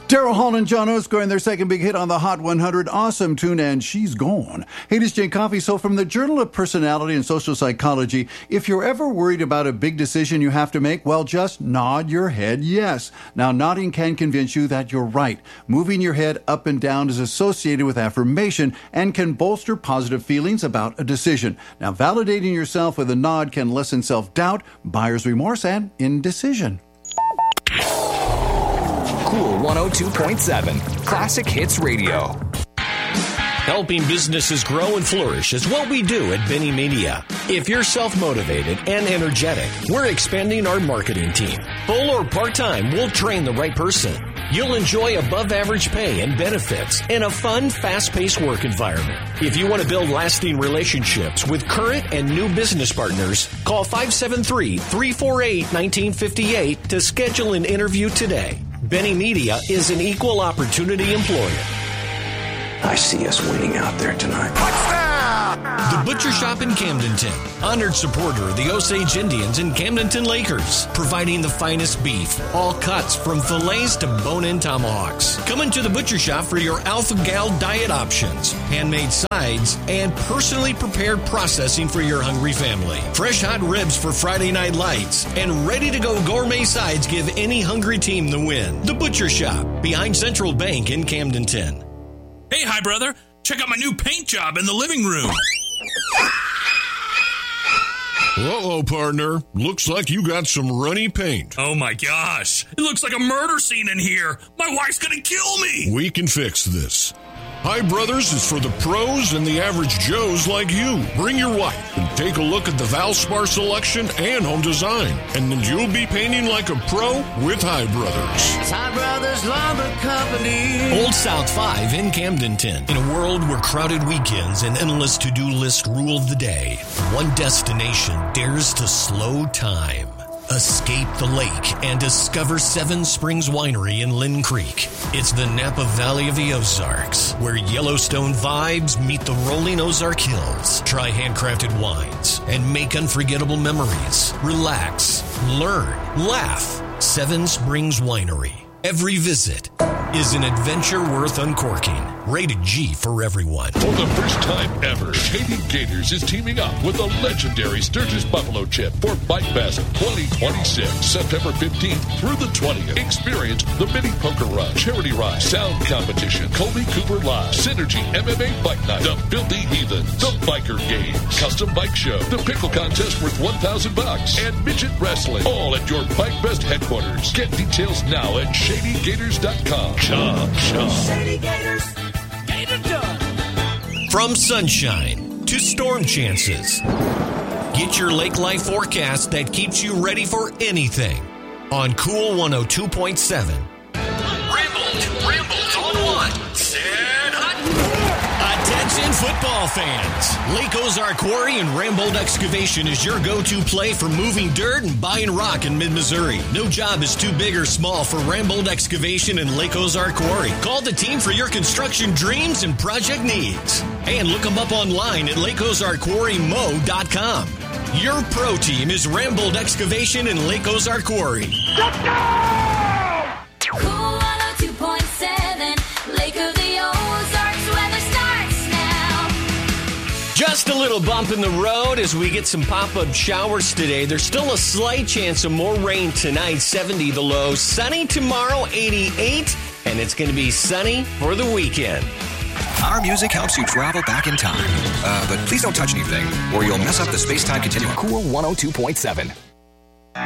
Daryl Hall and John Oates scoring their second big hit on the Hot 100. Awesome tune, and She's Gone. Hey, this is Jane Coffey. So from the Journal of Personality and Social Psychology, if you're ever worried about a big decision you have to make, well, just nod your head yes. Now, nodding can convince you that you're right. Moving your head up and down is associated with affirmation and can bolster positive feelings about a decision. Now, validating yourself with a nod can lessen self-doubt, buyer's remorse, and indecision. Cool 102.7 Classic Hits Radio. Helping businesses grow and flourish is what we do at Benny Media. If you're self-motivated and energetic, we're expanding our marketing team. Full or part-time, we'll train the right person. You'll enjoy above-average pay and benefits in a fun, fast-paced work environment. If you want to build lasting relationships with current and new business partners, call 573-348-1958 to schedule an interview today. Benny Media is an equal opportunity employer. I see us winning out there tonight. The Butcher Shop in Camdenton, honored supporter of the Osage Indians and Camdenton Lakers, providing the finest beef, all cuts from fillets to bone-in tomahawks. Come into the Butcher Shop for your Alpha Gal diet options, handmade sides, and personally prepared processing for your hungry family. Fresh hot ribs for Friday night lights, and ready-to-go gourmet sides give any hungry team the win. The Butcher Shop, behind Central Bank in Camdenton. Hey, hi, brother. Check out my new paint job in the living room. Uh-oh, partner. Looks like you got some runny paint. Oh, my gosh. It looks like a murder scene in here. My wife's gonna kill me. We can fix this. Hi Brothers is for the pros and the average Joes like you. Bring your wife and take a look at the Valspar selection and home design. And then you'll be painting like a pro with Hi Brothers. Hi Brothers Lumber Company. Old South 5 in Camdenton. In a world where crowded weekends and endless to-do list rule the day, one destination dares to slow time. Escape the lake and discover Seven Springs Winery in Lynn Creek. It's the Napa Valley of the Ozarks, where Yellowstone vibes meet the rolling Ozark Hills. Try handcrafted wines and make unforgettable memories. Relax, learn, laugh. Seven Springs Winery. Every visit is an adventure worth uncorking. Rated G for everyone. For the first time ever, Shady Gators is teaming up with the legendary Sturgis Buffalo Chip for Bike Fest 2026, September 15th through the 20th. Experience the Mini Poker Run, Charity Ride, Sound Competition, Colby Cooper Live, Synergy MMA Bike Night, the Filthy Heathens, the Biker Games, Custom Bike Show, the Pickle Contest worth $1,000, and Midget Wrestling, all at your Bike Fest headquarters. Get details now at ShadyGators.com. Chomp, chomp. Shady Gators. Get it done. From sunshine to storm chances, get your lake life forecast that keeps you ready for anything on Cool 102.7. Rambled on one. Set hot. Attention football fans. Lake Ozark Quarry and Rambold Excavation is your go-to play for moving dirt and buying rock in mid-Missouri. No job is too big or small for Rambold Excavation and Lake Ozark Quarry. Call the team for your construction dreams and project needs. And look them up online at lakeozarkquarrymo.com. Your pro team is Rambold Excavation and Lake Ozark Quarry. Let's go! Cool 102.7, Lake of the Ozarks, weather starts now. Just a little bump in the road as we get some pop-up showers today. There's still a slight chance of more rain tonight, 70 the low. Sunny tomorrow, 88. And it's going to be sunny for the weekend. Our music helps you travel back in time. But please don't touch anything, or you'll mess up the space-time continuum. Cool 102.7.